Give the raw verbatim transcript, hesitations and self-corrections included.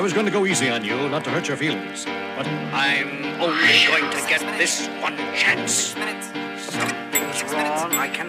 was going to go easy on you, not to hurt your feelings. But I'm only going to get this one chance.